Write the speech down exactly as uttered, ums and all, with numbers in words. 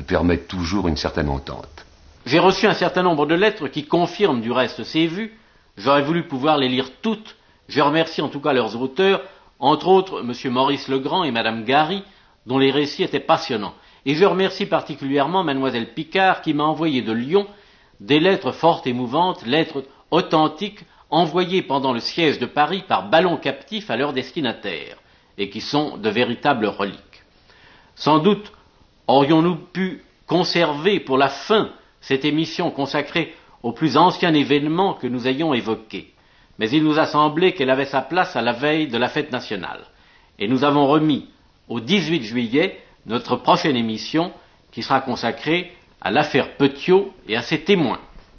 permettent toujours une certaine entente. J'ai reçu un certain nombre de lettres qui confirment du reste ces vues. J'aurais voulu pouvoir les lire toutes. Je remercie en tout cas leurs auteurs, entre autres M. Maurice Legrand et Mme Gary, dont les récits étaient passionnants. Et je remercie particulièrement Mlle Picard qui m'a envoyé de Lyon des lettres fort émouvantes, lettres authentiques, envoyées pendant le siège de Paris par ballon captif à leurs destinataires, et qui sont de véritables reliques. Sans doute aurions-nous pu conserver pour la fin cette émission consacrée au plus ancien événement que nous ayons évoqué, mais il nous a semblé qu'elle avait sa place à la veille de la fête nationale, et nous avons remis au dix-huit juillet notre prochaine émission qui sera consacrée à l'affaire Petiot et à ses témoins.